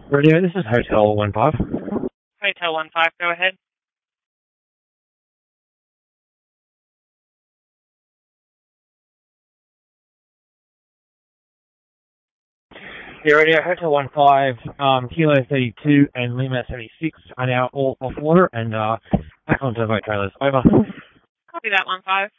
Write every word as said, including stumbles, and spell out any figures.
Radio, this is Hotel One Five. Hotel One Five, go ahead. Yeah, Radio Hotel One Five, um, Kilo Thirty Two, and Lima Seventy Six are now all off water and uh, back onto the boat trailers. Over. Copy that One Five.